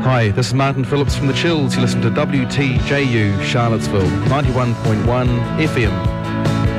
Hi, this is Martin Phillips from The Chills. You listen to WTJU Charlottesville, 91.1 FM.